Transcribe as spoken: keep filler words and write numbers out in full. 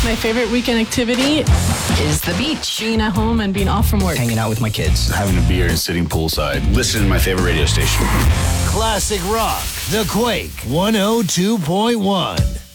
My favorite weekend activity is the beach. Being at home and being off from work. Hanging out with my kids. Having a beer and sitting poolside. Listening to my favorite radio station. Classic rock. The Quake one oh two point one.